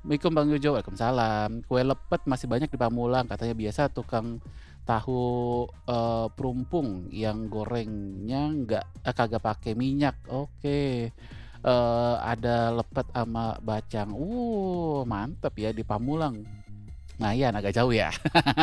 Assalamualaikum Bang Jojo, waalaikumsalam. Kue lepet masih banyak di Pamulang, katanya biasa tukang tahu, perumpung yang gorengnya kagak pakai minyak. Oke, ada lepet ama bacang. Mantep ya di Pamulang. Lumayan agak jauh ya.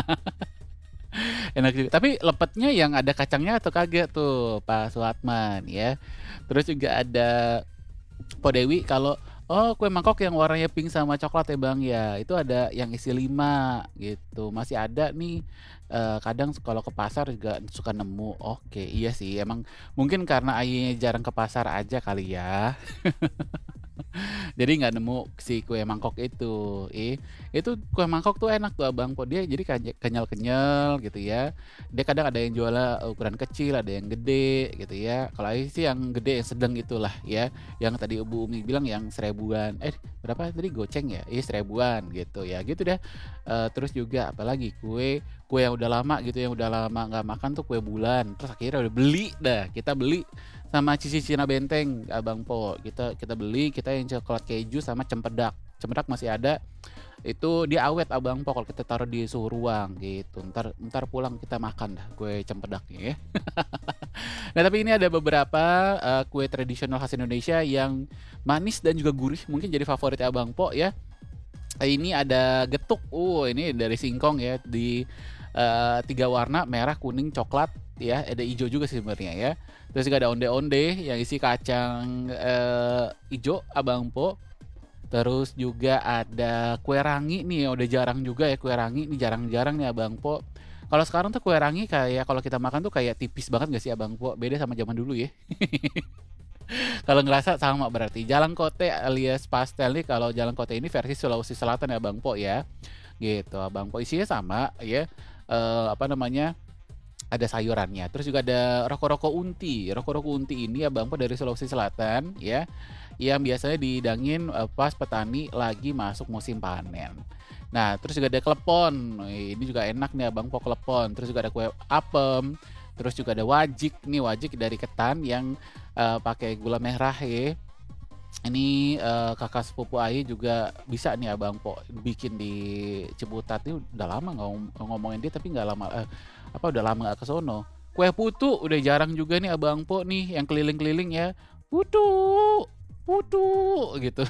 Enak juga. Tapi lepetnya yang ada kacangnya atau kagak tuh, Pak Suatman ya. Terus juga ada Po Dewi kalau, "Oh, kue mangkok yang warnanya pink sama coklat ya, Bang, ya? Itu ada yang isi 5," gitu. Masih ada nih, kadang kalau ke pasar juga suka nemu. Oke, iya sih emang mungkin karena Ayahnya jarang ke pasar aja kali ya. Jadi nggak nemu si kue mangkok itu. Itu kue mangkok tuh enak tuh Abang Po, dia jadi kenyal-kenyal gitu ya. Dia kadang ada yang jualnya ukuran kecil, ada yang gede gitu ya. Kalau Aing sih yang gede yang sedang itulah ya, yang tadi Ibu Umi bilang yang 1.000-an, berapa tadi goceng ya? Iya 1.000-an gitu ya, gitu deh. Terus juga apalagi kue kue yang udah lama gitu, yang udah lama nggak makan tuh kue bulan, terus akhirnya udah beli dah, kita beli sama Cici Cina Benteng, Abang Po. Kita kita beli, kita yang coklat keju sama cempedak. Cempedak masih ada, itu dia awet Abang Po kalau kita taruh di suhu ruang gitu. Ntar ntar pulang kita makan dah kue cempedaknya ya. Nah tapi ini ada beberapa kue tradisional khas Indonesia yang manis dan juga gurih, mungkin jadi favorit Abang Po ya. Ini ada getuk, ini dari singkong ya di 3 warna merah, kuning, coklat ya, ada ijo juga sih sebenarnya ya. Terus juga ada onde-onde yang isi kacang ijo Abang Po. Terus juga ada kue rangi nih, udah jarang juga ya kue rangi, ini jarang-jarang nih Abang Po. Kalau sekarang tuh kue rangi kayak kalau kita makan tuh kayak tipis banget gak sih Abang Po? Beda sama zaman dulu ya. Kalau ngerasa sama berarti. Jalangkote alias pastel nih, kalau jalangkote ini versi Sulawesi Selatan ya Bang Po ya. Gitu, Bang Po isinya sama ya. Apa namanya? Ada sayurannya. Terus juga ada roko-roko unti. Roko-roko unti ini ya Bang Po dari Sulawesi Selatan ya. Yang biasanya dihidangin pas petani lagi masuk musim panen. Nah, terus juga ada klepon. Ini juga enak nih Abang Po klepon. Terus juga ada kue apem. Terus juga ada wajik. Nih wajik dari ketan yang pakai gula merah ya. Ini kakak sepupu Ayi juga bisa nih Abang Po bikin di Ciputat nih udah lama nggak ngomongin dia tapi nggak lama udah lama nggak ke sono. Kue putu udah jarang juga nih Abang Po nih yang keliling-keliling ya. Putu, putu gitu.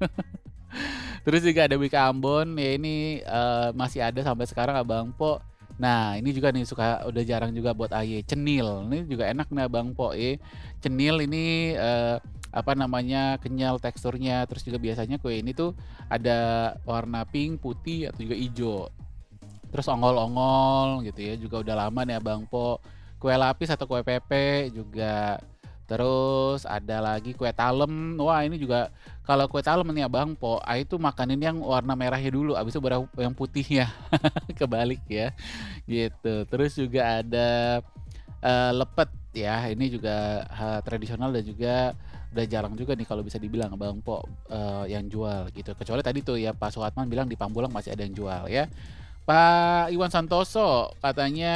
Terus juga ada Wika Ambon ya ini masih ada sampai sekarang Abang Po. Nah ini juga nih suka udah jarang juga buat Aye cenil. Ini juga enak nih Abang Po ya. Cenil ini apa namanya kenyal teksturnya. Terus juga biasanya kue ini tuh ada warna pink, putih atau juga hijau. Terus ongol-ongol gitu ya juga udah lama nih Abang Po. Kue lapis atau kue pepe juga. Terus ada lagi kue talem. Wah ini juga kalau kue talem nih Abang Po, itu makanin yang warna merahnya dulu, abis itu baru yang putihnya. Kebalik ya, gitu. Terus juga ada lepet ya, ini juga tradisional dan juga udah jarang juga nih kalau bisa dibilang Abang Po yang jual gitu. Kecuali tadi tuh ya Pak Suatman bilang di Pamulang masih ada yang jual ya. Pak Iwan Santoso katanya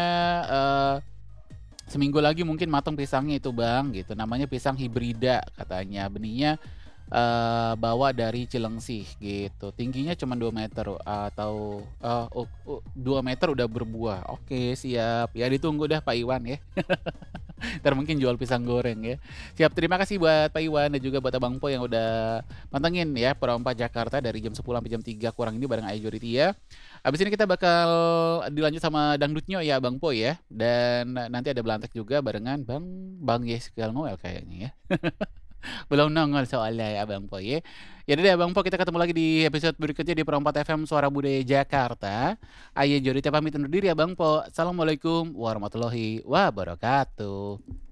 seminggu lagi mungkin matang pisangnya itu Bang gitu. Namanya pisang hibrida katanya. Benihnya bawa dari Cilengsih gitu. Tingginya cuma 2 meter atau 2 meter udah berbuah. Oke, siap. Ya ditunggu dah Pak Iwan ya. Ntar mungkin jual pisang goreng ya. Siap, terima kasih buat Pak Iwan dan juga buat Abang Po yang udah pantengin ya Perompak Jakarta dari jam 10 sampai jam 3 kurang ini bareng Ayu Joritia. Abis ini kita bakal dilanjut sama dangdutnya ya Bang Po ya. Dan nanti ada belantek juga barengan Bang Yeskiel Noel kayaknya ya. Belum nongol soalnya ya Abang Po ya. Ya udah deh Abang Po kita ketemu lagi di episode berikutnya di Perompak FM Suara Budaya Jakarta. Ayo Joditia pamit undur diri ya Bang Po. Assalamualaikum warahmatullahi wabarakatuh.